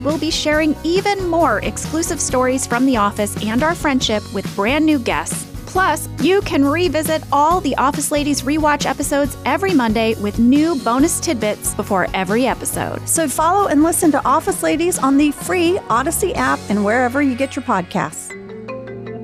We'll be sharing even more exclusive stories from The Office and our friendship with brand new guests. Plus, you can revisit all the Office Ladies Rewatch episodes every Monday with new bonus tidbits before every episode. So follow and listen to Office Ladies on the free Odyssey app and wherever you get your podcasts.